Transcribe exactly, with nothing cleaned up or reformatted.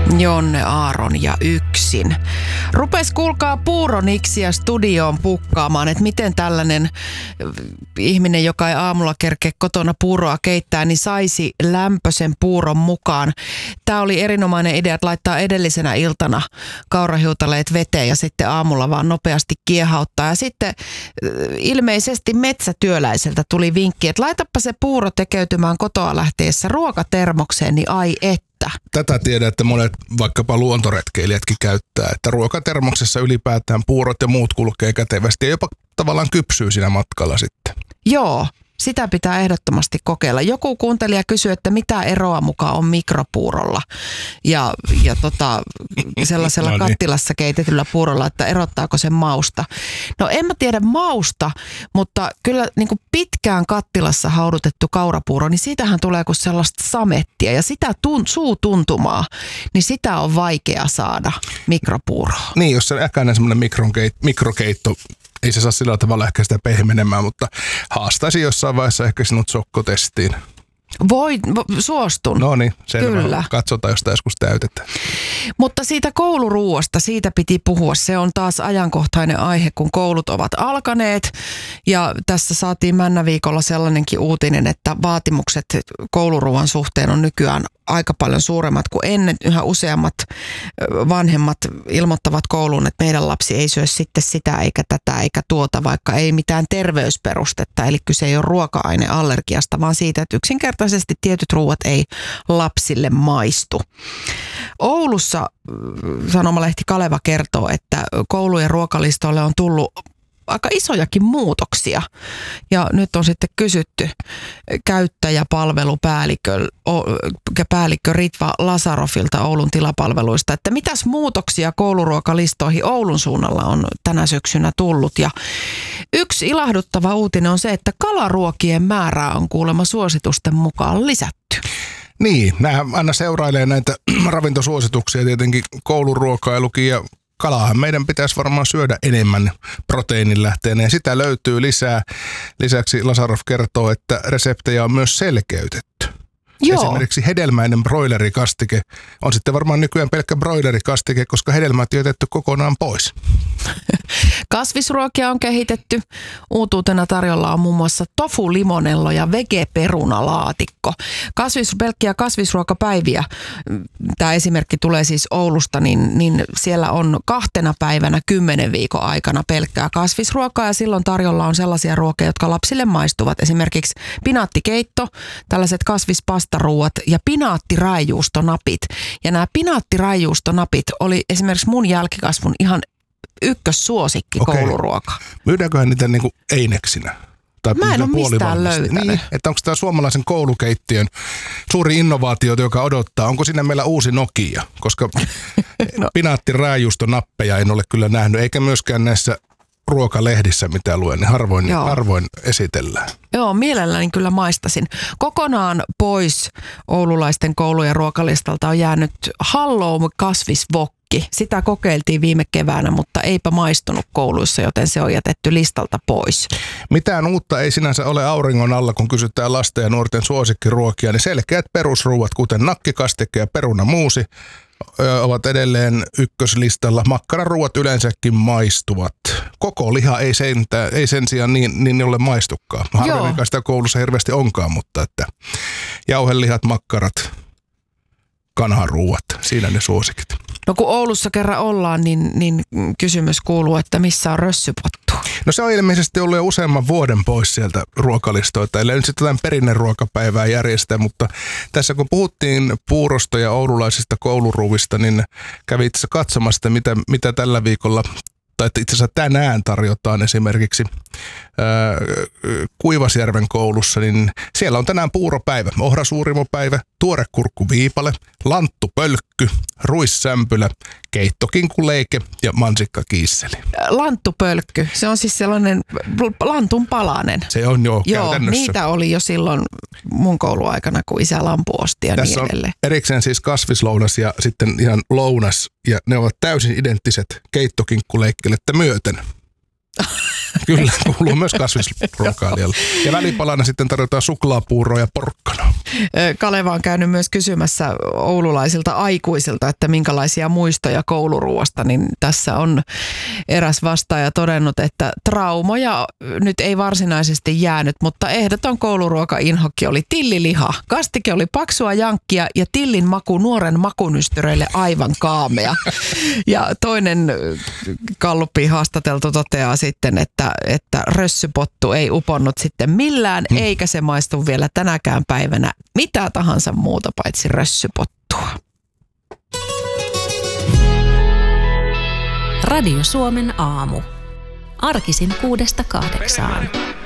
Jonne Aaron ja yksin. Rupes kuulkaa puuroniksiä studioon pukkaamaan, että miten tällainen ihminen, joka ei aamulla kerkeä kotona puuroa keittää, niin saisi lämpöisen puuron mukaan. Tämä oli erinomainen idea, että laittaa edellisenä iltana kaurahiutaleet veteen ja sitten aamulla vaan nopeasti kiehauttaa. Ja sitten ilmeisesti metsätyöläiseltä tuli vinkki, että laitapa se puuro tekeytymään kotoa lähteessä ruokatermokseen, niin ai et. Tätä tiedän, että monet vaikkapa luontoretkeilijätkin käyttää, että ruokatermoksessa ylipäätään puurot ja muut kulkee kätevästi ja jopa tavallaan kypsyy siinä matkalla sitten. Joo, sitä pitää ehdottomasti kokeilla. Joku kuuntelija kysyy, että mitä eroa mukaan on mikropuurolla ja, ja tota, sellaisella no niin. kattilassa keitetyllä puurolla, että erottaako se mausta. No en mä tiedä mausta, mutta kyllä niin kuin pitkään kattilassa haudutettu kaurapuuro, niin siitähän tulee kuin sellaista samettia ja sitä tun, suutuntumaa, niin sitä on vaikea saada mikropuuroa. Niin, jos se on äkäinen semmoinen mikrokeitto, mikrokeitto ei se saa sillä tavalla ehkä sitä pehmenemään, mutta haastaisin jossain vaiheessa ehkä sinut sokkotestiin. Voi, suostun. No niin, selvä. Kyllä. Katsotaan, jos sitä joskus täytetään. Mutta siitä kouluruuasta, siitä piti puhua. Se on taas ajankohtainen aihe, kun koulut ovat alkaneet. Ja tässä saatiin Männäviikolla sellainenkin uutinen, että vaatimukset kouluruuan suhteen on nykyään aika paljon suuremmat kuin ennen. Yhä useammat vanhemmat ilmoittavat kouluun, että meidän lapsi ei syö sitten sitä eikä tätä eikä tuota, vaikka ei mitään terveysperustetta. Eli kyse ei ole ruoka-aineallergiasta, vaan siitä, että yksinkertaisesti tietyt ruuat ei lapsille maistu. Oulussa sanomalehti Kaleva kertoo, että koulujen ruokalistoille on tullut aika isojakin muutoksia. Ja nyt on sitten kysytty käyttäjäpalvelupäällikkö päällikkö Ritva Lasarofilta Oulun tilapalveluista, että mitäs muutoksia kouluruokalistoihin Oulun suunnalla on tänä syksynä tullut. Ja yksi ilahduttava uutinen on se, että kalaruokien määrää on kuulemma suositusten mukaan lisätty. Niin, nämä aina seurailee näitä ravintosuosituksia tietenkin kouluruokailukin ja kalaahan meidän pitäisi varmaan syödä enemmän proteiinilähteenä ja sitä löytyy lisää. Lisäksi Lasarov kertoo, että reseptejä on myös selkeytetty. Joo. Esimerkiksi hedelmäinen broilerikastike on sitten varmaan nykyään pelkkä broilerikastike, koska hedelmät on jätetty kokonaan pois. Kasvisruokia on kehitetty. Uutuutena tarjolla on muun muassa tofu, limonello ja vegeperunalaatikko. Kasvis, pelkkiä kasvisruokapäiviä, tämä esimerkki tulee siis Oulusta, niin, niin siellä on kahtena päivänä kymmenen viikon aikana pelkkää kasvisruokaa ja silloin tarjolla on sellaisia ruokia, jotka lapsille maistuvat. Esimerkiksi pinaattikeitto, tällaiset kasvispastaruuat ja pinaattiraijuustonapit. Ja nämä pinaattiraijuustonapit oli esimerkiksi mun jälkikasvun ihan ykkössuosikki okay. kouluruoka. Myydäänköhän niitä niin kuin eineksinä? Tai mä en ole mistään löytänyt. Niin, että onko tämä suomalaisen koulukeittiön suuri innovaatio, joka odottaa? Onko siinä meillä uusi Nokia? Koska no. pinaattiraajuustonappeja en ole kyllä nähnyt, eikä myöskään näissä ruokalehdissä, mitä luen, niin harvoin, harvoin esitellään. Joo, mielelläni kyllä maistasin. Kokonaan pois oululaisten koulujen ruokalistalta on jäänyt Halloumi kasvisvokki. Sitä kokeiltiin viime keväänä, mutta eipä maistunut kouluissa, joten se on jätetty listalta pois. Mitään uutta ei sinänsä ole auringon alla, kun kysytään lasten ja nuorten suosikkiruokia, niin selkeät perusruuat, kuten nakkikastike ja perunamuusi, ovat edelleen ykköslistalla. Makkararuuat yleensäkin maistuvat. Koko liha ei sen, ei sen sijaan niin, niin ole maistukaan. Harvemmin sitä koulussa hirveästi onkaan, mutta että jauhelihat, makkarat, kanharuuat, siinä ne suosikit. No kun Oulussa kerran ollaan, niin, niin kysymys kuuluu, että missä on rössypottu? No se on ilmeisesti ollut jo useamman vuoden pois sieltä ruokalistoita. Eli nyt sitten jotain perinneruokapäivää järjestää, mutta tässä kun puhuttiin puurosta ja oululaisista kouluruuvista, niin kävi itse katsomassa, mitä, mitä tällä viikolla tai itse asiassa tänään tarjotaan esimerkiksi ää, Kuivasjärven koulussa, niin siellä on tänään puuropäivä, ohrasuurimopäivä, tuorekurkkuviipale, lanttupölkky, ruissämpylä, keittokinkuleike ja mansikkakiisseli. Lanttupölkky, se on siis sellainen lantun palanen. Se on jo Joo, käytännössä. Niitä oli jo silloin mun kouluaikana, kun isä lampu osti ja tässä niin edelleen. On erikseen siis kasvislounas ja sitten ihan lounas, ja ne ovat täysin identtiset keittokinkkuleikkelettä myöten. Kyllä, kuuluu myös kasvisruokailijalle. Ja välipalana sitten tarjotaan suklaapuuroa ja porkkana. Kaleva on käynyt myös kysymässä oululaisilta aikuisilta, että minkälaisia muistoja kouluruoasta, niin tässä on eräs vastaaja todennut, että traumoja nyt ei varsinaisesti jäänyt, mutta ehdoton kouluruoka-inhokki oli tilliliha. Kastike oli paksua jankkia ja tillin maku nuoren makunystyröille aivan kaamea. Ja toinen Gallupin haastateltu toteaa sitten, että, että rössypottu ei uponnut sitten millään, hmm. eikä se maistu vielä tänäkään päivänä mitä tahansa muuta paitsi rössypottua. Radio Suomen aamu. Arkisin kuudesta kahdeksaan.